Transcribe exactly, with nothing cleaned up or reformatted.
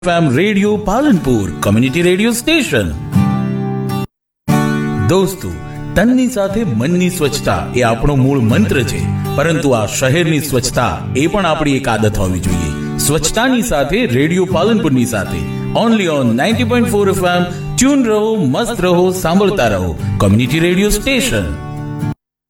FM radio Palanpur community radio station. દોસ્તો, તનની સાથે મનની સ્વચ્છતા એ આપણો મૂળ મંત્ર છે, પરંતુ આ શહેરની સ્વચ્છતા એ પણ આપણી એક આદત હોવી જોઈએ. સ્વચ્છતાની સાથે રેડિયો પાલનપુરની સાથે only on ninety point four FM. Tune રહો, મસ્ત રહો, સાંભળતા રહો કમ્યુનિટી રેડિયો સ્ટેશન.